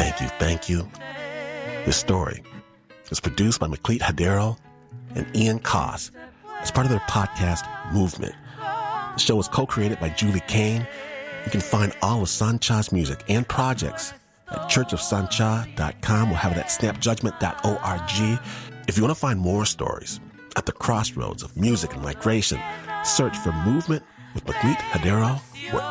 Thank you. This story is produced by McLeet Hadero and Ian Koss as part of their podcast, Movement. The show is co-created by Julie Kane. You can find all of Sancha's music and projects at churchofsancha.com. We'll have it at snapjudgment.org. If you want to find more stories at the crossroads of music and migration, search for Movement with McLeet Hadero